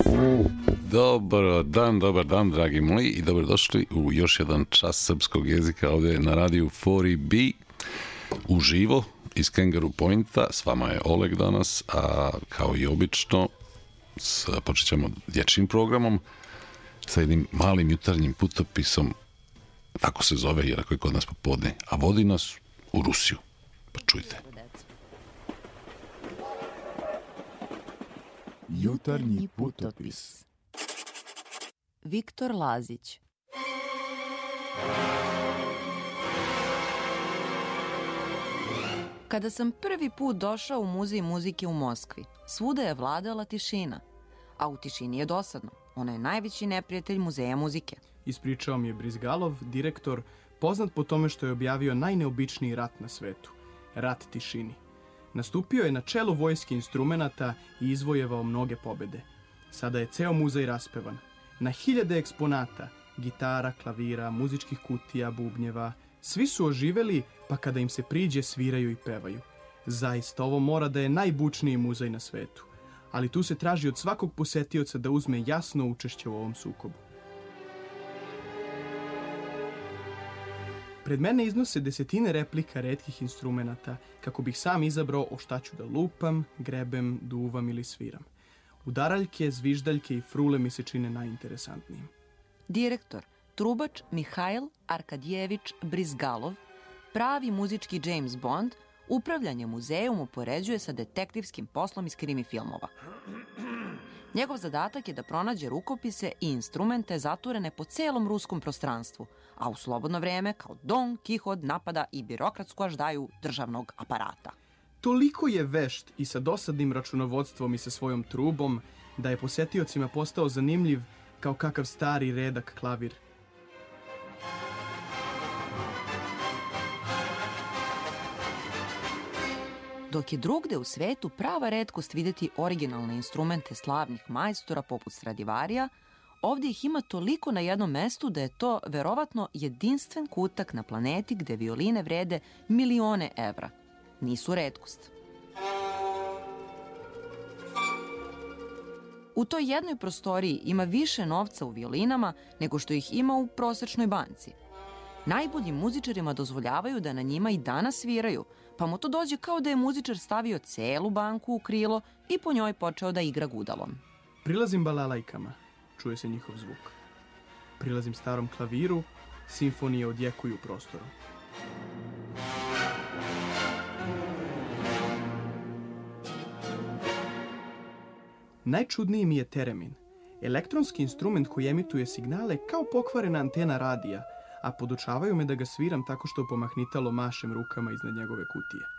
Dobar dan, dragi moji, i dobrodošli u još jedan čas srpskog jezika ovdje na radiju 4B uživo iz Kangaroo Pointa. S vama je Oleg danas, a kao i obično počet ćemo dječjim programom sa jednim malim jutarnjim putopisom, tako se zove jer ako je kod nas popodne, a vodi nas u Rusiju. Pa čujte. Jutarnji putopis. Viktor Lazić. Kada sam prvi put došao u muzej muzike u Moskvi, svuda je vladala tišina. A u tišini je dosadno. Ona je najveći neprijatelj muzeja muzike. Ispričao mi je Brizgalov, direktor, poznat po tome što je objavio najneobičniji rat na svetu. Rat tišini. Nastupio je na čelu vojske instrumenata i izvojevao mnoge pobjede. Sada je ceo muzej raspevan. Na hiljade eksponata, gitara, klavira, muzičkih kutija, bubnjeva, svi su oživeli, pa kada im se priđe sviraju i pevaju. Zaista, ovo mora da je najbučniji muzej na svetu. Ali tu se traži od svakog posetioca da uzme jasno učešće u ovom sukobu. Pred mene iznose desetine replika retkih instrumenata, kako bih sam izabrao o šta ću da lupam, grebem, duvam ili sviram. Udaraljke, zviždaljke i frule mi se čine najinteresantnijim. Direktor, trubač Mihail Arkadjevič Brizgalov, pravi muzički James Bond, upravljanje muzejom upoređuje sa detektivskim poslom iz krimi filmova. Njegov zadatak je da pronađe rukopise i instrumente zaturene po celom ruskom prostranstvu, a u slobodno vrijeme kao Don Kihot napada i birokratsku aždaju državnog aparata. Toliko je vešt i sa dosadnim računovodstvom i sa svojom trubom da je posetiocima postao zanimljiv kao kakav stari redak klavir. Dok je drugde u svetu prava retkost vidjeti originalne instrumente slavnih majstora poput Stradivarija, ovdje ih ima toliko na jednom mestu da je to verovatno jedinstven kutak na planeti gde violine vrede milione evra. Nisu retkost. U toj jednoj prostoriji ima više novca u violinama nego što ih ima u prosečnoj banci. Najboljim muzičarima dozvoljavaju da na njima i danas sviraju, pa mu to dođe kao da je muzičar stavio celu banku u krilo i po njoj počeo da igra gudalom. Prilazim balalajkama, čuje se njihov zvuk. Prilazim starom klaviru, simfonije odjekuju prostorom. Najčudniji mi je teremin, elektronski instrument koji emituje signale kao pokvarena antena radija, a podučavaju me da ga sviram tako što pomahnitalo mašem rukama iznad njegove kutije.